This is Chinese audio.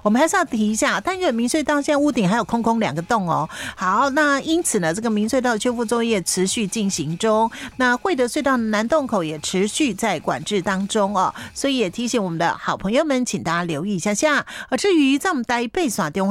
我们还是要提一下，但愿明隧道现在屋顶还有空2个洞哦。好，那因此呢，这个明隧道修复作业持续进行中，那惠德隧道南洞口也持续在管制当中哦，所以也提醒我们的好朋友们，请大家留意一下下。至于在我们台北线中